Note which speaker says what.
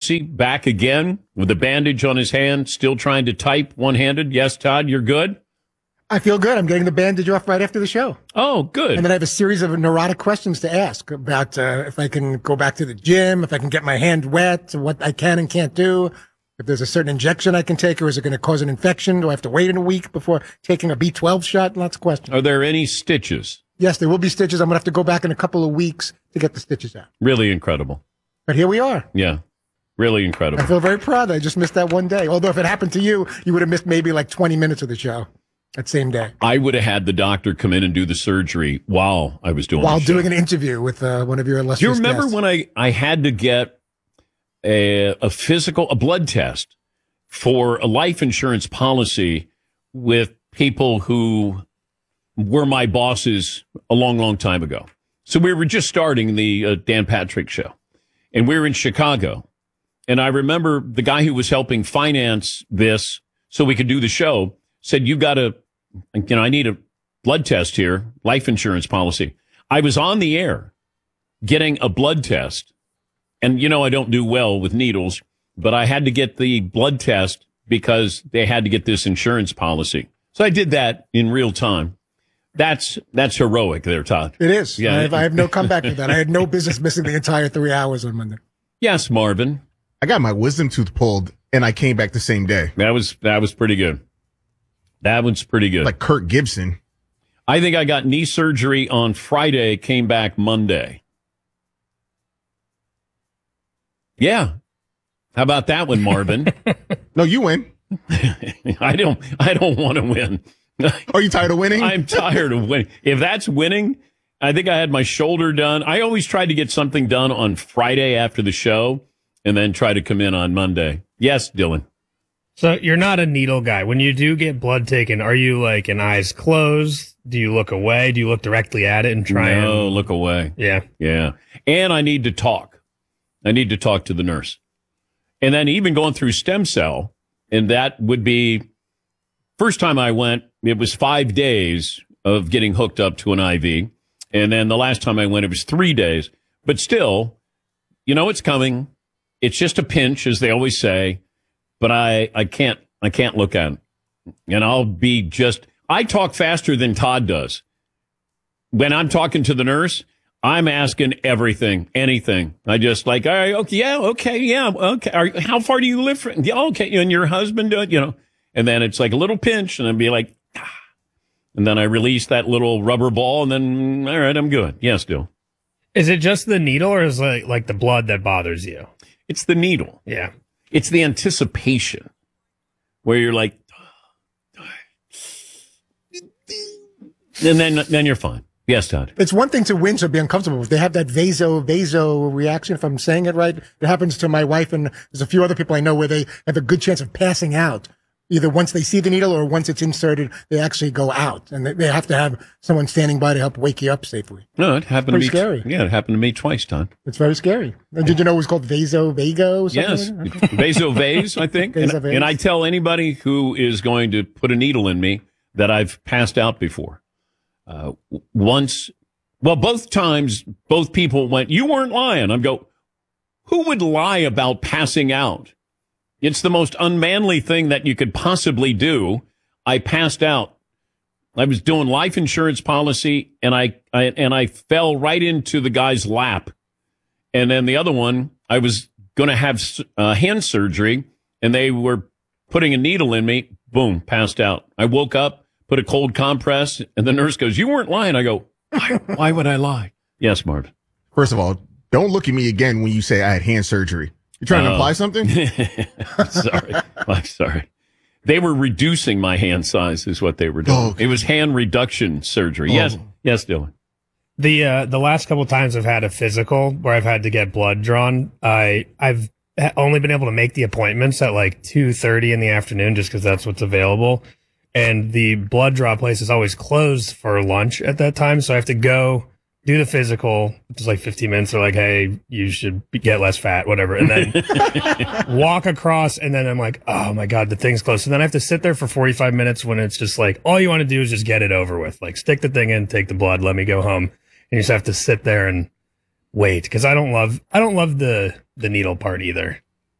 Speaker 1: Casey back again with a bandage on his hand, still trying to type one-handed. Yes, Todd, you're good?
Speaker 2: I feel good. I'm getting the bandage off right after the show.
Speaker 1: Oh, good.
Speaker 2: And then I have a series of neurotic questions to ask about if I can go back to the gym, if I can get my hand wet, what I can and can't do, if there's a certain injection I can take, or is it going to cause an infection? Do I have to wait in a week before taking a B12 shot? Lots of questions.
Speaker 1: Are there any stitches?
Speaker 2: Yes, there will be stitches. I'm going to have to go back in a couple of weeks to get the stitches out.
Speaker 1: Really incredible.
Speaker 2: But here we are.
Speaker 1: Yeah, really incredible.
Speaker 2: I feel very proud that I just missed that one day. Although if it happened to you, you would have missed maybe like 20 minutes of the show that same day.
Speaker 1: I would have had the doctor come in and do the surgery while I was doing
Speaker 2: doing an interview with one of your illustrious
Speaker 1: Do you remember
Speaker 2: guests.
Speaker 1: when I had to get a blood test for a life insurance policy with people who were my bosses a long, long time ago? So we were just starting the Dan Patrick Show, and we were in Chicago. And I remember the guy who was helping finance this so we could do the show said, I need a blood test here, life insurance policy. I was on the air getting a blood test. And, I don't do well with needles, but I had to get the blood test because they had to get this insurance policy. So I did that in real time. That's heroic there, Todd.
Speaker 2: It is.
Speaker 1: Yeah.
Speaker 2: I have no comeback with that. I had no business missing the entire 3 hours on Monday.
Speaker 1: Yes, Marvin.
Speaker 3: I got my wisdom tooth pulled, and I came back the same day.
Speaker 1: That was pretty good. That one's pretty good.
Speaker 3: Like Kirk Gibson.
Speaker 1: I think I got knee surgery on Friday, came back Monday. Yeah. How about that one, Marvin?
Speaker 3: No, you win.
Speaker 1: I don't want to win.
Speaker 3: Are you tired of winning?
Speaker 1: I'm tired of winning. If that's winning, I think I had my shoulder done. I always try to get something done on Friday after the show and then try to come in on Monday. Yes, Dylan.
Speaker 4: So you're not a needle guy. When you do get blood taken, are you like an eyes closed? Do you look away? Do you look directly at it and try
Speaker 1: No, look away.
Speaker 4: Yeah.
Speaker 1: Yeah. And I need to talk. I need to talk to the nurse. And then even going through stem cell, and that would be, first time I went, it was 5 days of getting hooked up to an IV. And then the last time I went, it was 3 days. But still, it's coming. It's just a pinch, as they always say. But I can't look at it. And I talk faster than Todd does. When I'm talking to the nurse, I'm asking everything, anything. I just all right, okay. How far do you live from? Yeah, okay. And your husband, and then it's like a little pinch and I'd be like, and then I release that little rubber ball and then, all right, I'm good. Yes, Dill.
Speaker 4: Is it just the needle or is it like the blood that bothers you?
Speaker 1: It's the needle.
Speaker 4: Yeah.
Speaker 1: It's the anticipation where you're like, and then you're fine. Yes, Todd.
Speaker 2: It's one thing to wince or be uncomfortable. If they have that vaso reaction, if I'm saying it right, it happens to my wife and there's a few other people I know where they have a good chance of passing out. Either once they see the needle or once it's inserted, they actually go out. And they have to have someone standing by to help wake you up safely.
Speaker 1: No, it happened
Speaker 2: Pretty
Speaker 1: to me.
Speaker 2: scary.
Speaker 1: Yeah, it happened to me twice, Todd.
Speaker 2: It's very scary. And did you know it was called vago?
Speaker 1: Yes, vasovase, I think. And I tell anybody who is going to put a needle in me that I've passed out before. Both times, both people went, you weren't lying. I go, who would lie about passing out? It's the most unmanly thing that you could possibly do. I passed out. I was doing life insurance policy and I fell right into the guy's lap. And then the other one, I was going to have hand surgery and they were putting a needle in me. Boom, passed out. I woke up, put a cold compress, and the nurse goes, you weren't lying. I go, why would I lie? Yes, Marv.
Speaker 3: First of all, don't look at me again when you say I had hand surgery. You trying to imply something?
Speaker 1: I'm sorry. They were reducing my hand size is what they were doing.
Speaker 3: Oh, okay.
Speaker 1: It was hand reduction surgery.
Speaker 3: Oh.
Speaker 1: Yes, Dylan.
Speaker 4: The last couple times I've had a physical where I've had to get blood drawn, I've only been able to make the appointments at like 2:30 in the afternoon just because that's what's available. And the blood draw place is always closed for lunch at that time. So I have to go do the physical, which is like 15 minutes. They're like, hey, you should get less fat, whatever. And then walk across. And then I'm like, oh my God, the thing's closed. So then I have to sit there for 45 minutes when it's just like, all you want to do is just get it over with. Like stick the thing in, take the blood, let me go home. And you just have to sit there and wait. Cause I don't love the needle part either.